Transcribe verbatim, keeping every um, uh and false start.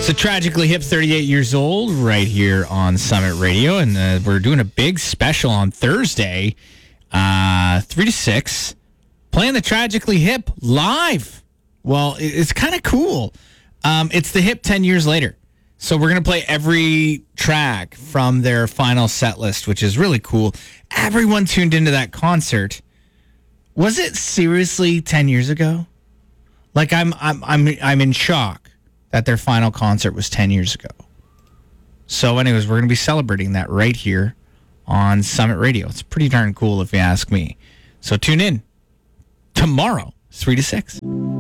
So Tragically Hip, thirty-eight years old, right here on Summit Radio. And uh, we're doing a big special on Thursday, uh, three to six, playing the Tragically Hip live. Well, it- it's kind of cool. Um, it's the Hip ten years later. So we're going to play every track from their final set list, which is really cool. Everyone tuned into that concert. Was it seriously ten years ago? Like, I'm I'm I'm I'm in shock that their final concert was ten years ago. So anyways, we're going to be celebrating that right here on Summit Radio. It's pretty darn cool if you ask me. So tune in tomorrow, three to six.